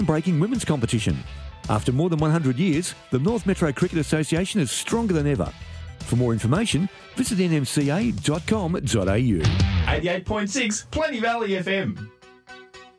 breaking women's competition. After more than 100 years, the North Metro Cricket Association is stronger than ever. For more information, visit nmca.com.au. 88.6 Plenty Valley FM.